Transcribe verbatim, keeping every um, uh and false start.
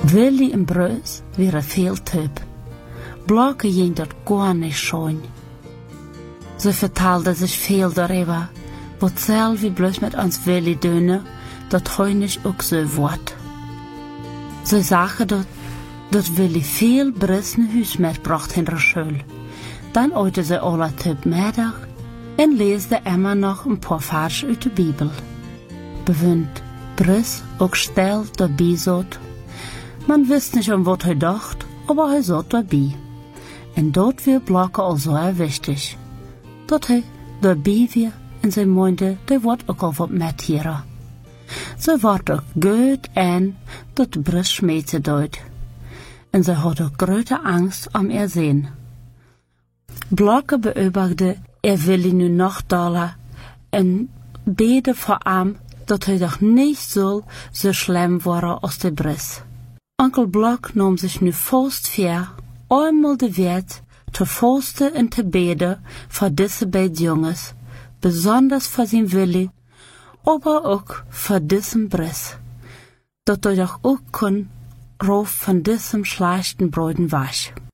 Willi en Bruce waren veel typ. Blokke ging dat gar nicht schön. Sie vertelde sich viel darüber, wat selvi bloß mit uns Willi dünne, dat heu nicht auch so wird. Sie sagte dat, dat Willi viel Brissen Hüs mitbracht in der Schule. Dann oite sie alle typ Mittag und leste immer noch ein paar Vers aus der Bibel. Bewöhnt Briss auch still dabei sot. Man wist nicht, um was er dacht, aber er sot dabei. Und dort wir Blokke auch so wichtig. Dat hij dabei wir en zij meinte, der wordt ook al wat met hier. Ze wordt ook goed en dat de brust schmeete deut. En ze had ook grote angst om er sehen. Blokke beobachtde, er will nu noch dollar en bete vor ihm, dat hij doch nicht soll so schlimm worden als de brust. Onkel Blok nam sich nu vast vier, einmal de Wert, te fasten en te beden voor deze beide jongens, besonders voor zijn Willi, aber ook voor deze Briss, dat hij doch ook kon rauf van deze schlechten Bräuden was.